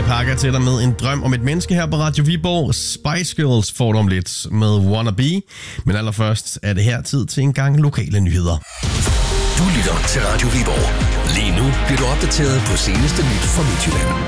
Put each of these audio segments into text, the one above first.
pakker til dig med en drøm om et menneske her på Radio Viborg. Spice Girls får du om lidt med Wannabe. Men allerførst er det her tid til en gang lokale nyheder. Du lytter til Radio Viborg. Lige nu bliver du opdateret på seneste nyt fra Midtjylland.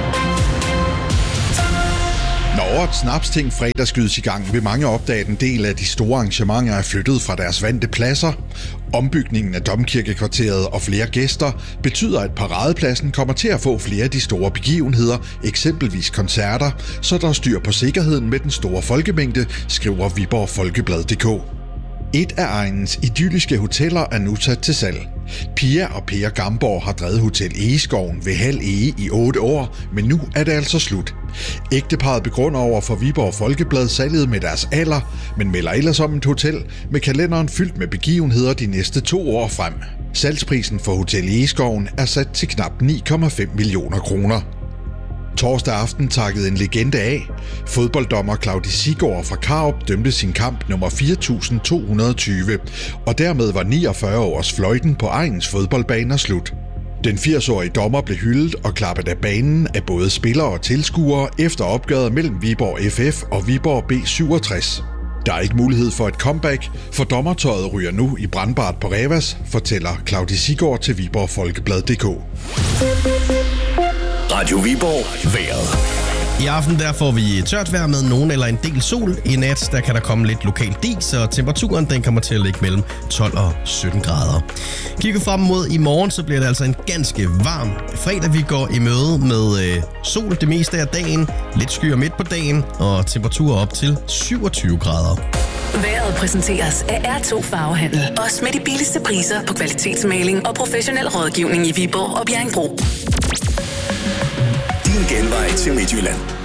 Når et snapsting fredag skydes i gang, vil mange opdage, at en del af de store arrangementer er flyttet fra deres vante pladser. Ombygningen af Domkirkekvarteret og flere gæster betyder, at paradepladsen kommer til at få flere af de store begivenheder, eksempelvis koncerter, så der er styr på sikkerheden med den store folkemængde, skriver Viborg Folkeblad.dk. Et af egnens idylliske hoteller er nu sat til salg. Pia og Per Gamborg har drevet Hotel Egeskoven ved Hald Ege i 8 år, men nu er det altså slut. Ægteparret begrunder over for Viborg Folkeblad salget med deres alder, men melder ellers om et hotel med kalenderen fyldt med begivenheder de næste 2 år frem. Salgsprisen for Hotel Egeskoven er sat til knap 9,5 millioner kroner. Torsdag aften takkede en legende af. Fodbolddommer Claudi Siggaard fra Karup dømte sin kamp nummer 4220, og dermed var 49 års fløjten på egens fodboldbaner slut. Den 80-årige dommer blev hyldet og klappet af banen af både spillere og tilskuere efter opgøret mellem Viborg FF og Viborg B67. Der er ikke mulighed for et comeback, for dommertøjet ryger nu i brandbart på Revas, fortæller Claudi Siggaard til Viborg Folkeblad.dk. Radio Viborg vejret. I aften der får vi tørt vejr med nogen eller en del sol. I nat der kan der komme lidt lokal dis, og temperaturen den kommer til at ligge mellem 12 og 17 grader. Kigger frem mod i morgen, så bliver det altså en ganske varm fredag. Vi går i møde med sol det meste af dagen, lidt skyer midt på dagen og temperaturer op til 27 grader. Vejret præsenteres af R2 Farvehandel. Også med de billigste priser på kvalitetsmaling og professionel rådgivning i Viborg og Bjerringbro. Din genvej til Midtjylland.